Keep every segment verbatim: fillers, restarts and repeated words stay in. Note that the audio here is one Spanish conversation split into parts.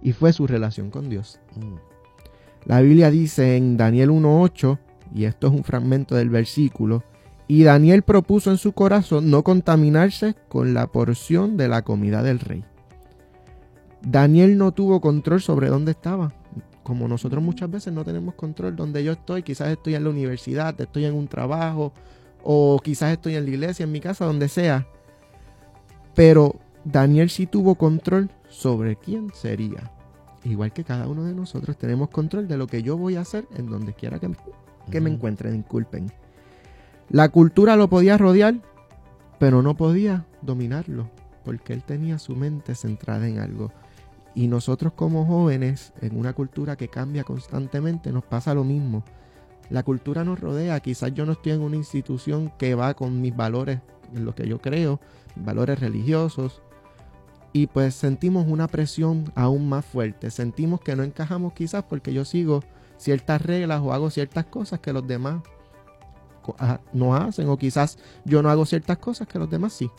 y fue su relación con Dios. Mm. La Biblia dice en Daniel uno ocho, y esto es un fragmento del versículo, y Daniel propuso en su corazón no contaminarse con la porción de la comida del rey. Daniel no tuvo control sobre dónde estaba. Como nosotros muchas veces no tenemos control donde yo estoy, quizás estoy en la universidad, estoy en un trabajo, o quizás estoy en la iglesia, en mi casa, donde sea. Pero Daniel sí tuvo control sobre quién sería. Igual que cada uno de nosotros tenemos control de lo que yo voy a hacer en donde quiera que me, que me encuentren, disculpen. La cultura lo podía rodear, pero no podía dominarlo, porque él tenía su mente centrada en algo. Y nosotros como jóvenes, en una cultura que cambia constantemente, nos pasa lo mismo. La cultura nos rodea, quizás yo no estoy en una institución que va con mis valores, en lo que yo creo, valores religiosos, y pues sentimos una presión aún más fuerte. Sentimos que no encajamos quizás porque yo sigo ciertas reglas o hago ciertas cosas que los demás no hacen, o quizás yo no hago ciertas cosas que los demás sí.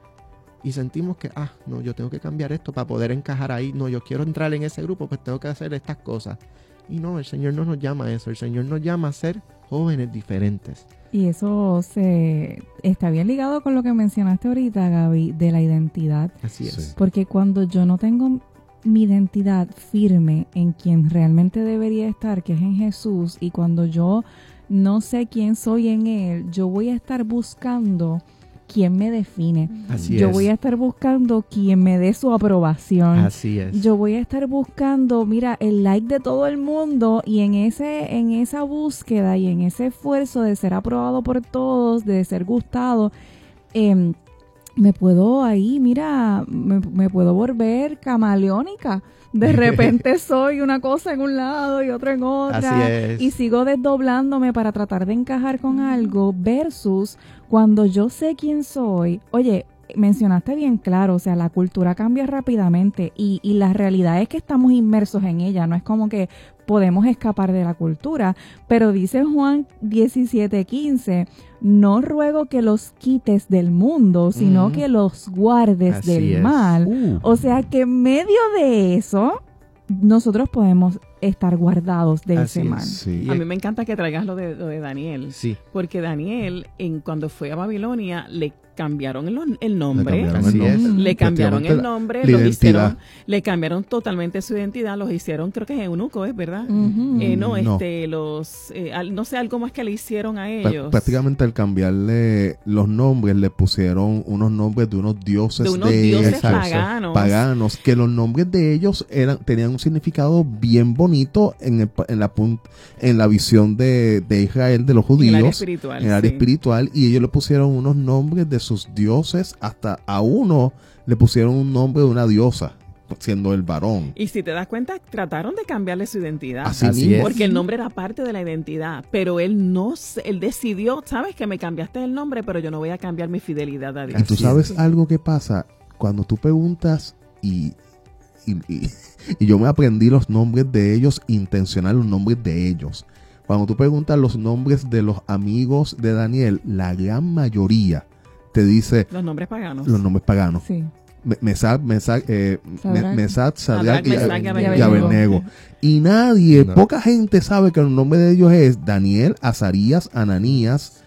Y sentimos que, ah, no, yo tengo que cambiar esto para poder encajar ahí. No, yo quiero entrar en ese grupo, pues tengo que hacer estas cosas. Y no, el Señor no nos llama a eso. El Señor nos llama a ser jóvenes diferentes. Y eso se está bien ligado con lo que mencionaste ahorita, Gaby, de la identidad. Así es. Sí. Porque cuando yo no tengo mi identidad firme en quien realmente debería estar, que es en Jesús, y cuando yo no sé quién soy en Él, yo voy a estar buscando quién me define. Así yo es. voy a estar buscando quien me dé su aprobación. Así es. Yo voy a estar buscando, mira, el like de todo el mundo, y en ese, en esa búsqueda y en ese esfuerzo de ser aprobado por todos, de ser gustado, eh, me puedo ahí, mira, me, me puedo volver camaleónica. De repente soy una cosa en un lado y otra en otra. Así es. Y sigo desdoblándome para tratar de encajar con algo, versus cuando yo sé quién soy. Oye, mencionaste bien claro, o sea, la cultura cambia rápidamente y, y la realidad es que estamos inmersos en ella. No es como que podemos escapar de la cultura. Pero dice Juan diecisiete quince, no ruego que los quites del mundo, sino mm. que los guardes Así del es. mal. Uh. O sea que en medio de eso, nosotros podemos estar guardados de Así ese es, mal. sí. A mí me encanta que traigas lo de, lo de Daniel. Sí. Porque Daniel, en cuando fue a Babilonia, le cambiaron el, el nombre. Le cambiaron Así el nombre. es. Le cambiaron el nombre, la los identidad. hicieron, le cambiaron totalmente su identidad, los hicieron, creo que es eunuco, ¿es verdad? Uh-huh. Eh, no, No. este, los, eh, al, no sé, algo más que le hicieron a Pr- ellos. Prácticamente al cambiarle los nombres, le pusieron unos nombres de unos dioses de unos de dioses Exacto. paganos. paganos, que los nombres de ellos eran tenían un significado bien bonito en, el, en, la, pun- en la visión de, de Israel, de los En el judíos, área espiritual. en el área sí. espiritual, y ellos le pusieron unos nombres de sus dioses, hasta a uno le pusieron un nombre de una diosa, siendo el varón. Y si te das cuenta, trataron de cambiarle su identidad. Así Así mismo. es. Porque el nombre era parte de la identidad, pero él no, se- él decidió, sabes que me cambiaste el nombre, pero yo no voy a cambiar mi fidelidad a Dios. Y tú Así sabes es. algo que pasa cuando tú preguntas y, y, y, y yo me aprendí los nombres de ellos, intencional los nombres de ellos. Cuando tú preguntas los nombres de los amigos de Daniel, la gran mayoría te dice Los nombres paganos. los nombres paganos. Sí. Me- Mesach, Mesach, eh, Sadrach. Me- Mesach, Sadrach y, Sadrach, Mesach y y Abednego. Abednego. Y nadie, No. poca gente sabe que el nombre de ellos es Daniel, Azarías, Ananías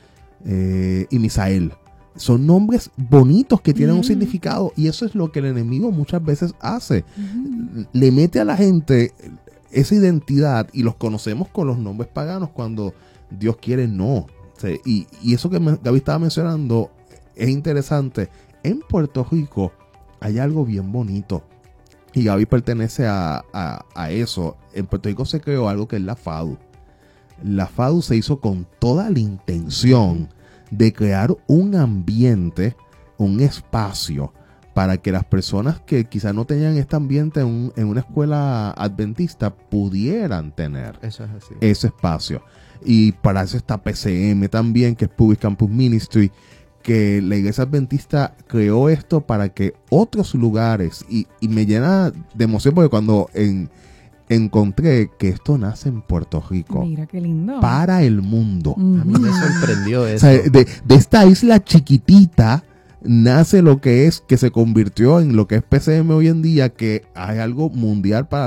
eh, y Misael. Son nombres bonitos que tienen un Mm. significado, y eso es lo que el enemigo muchas veces hace. Ujú. Le mete a la gente esa identidad y los conocemos con los nombres paganos cuando Dios quiere no. O sea, y, y eso que me- Gaby estaba mencionando es interesante. En Puerto Rico hay algo bien bonito y Gaby pertenece a, a, a eso. En Puerto Rico se creó algo que es la FADU. La FADU se hizo con toda la intención de crear un ambiente, un espacio para que las personas que quizás no tenían este ambiente en, un- en una escuela adventista pudieran tener Eso es así. ese espacio. Y para eso está P C M también, que es Public Campus Ministry, que la iglesia adventista creó esto para que otros lugares, y, y me llena de emoción porque cuando en, encontré que esto nace en Puerto Rico, Mira qué lindo. para el mundo. A mí me Ujú. sorprendió O eso. sea, de, de esta isla chiquitita nace lo que es, que se convirtió en lo que es P C M hoy en día, que hay algo mundial para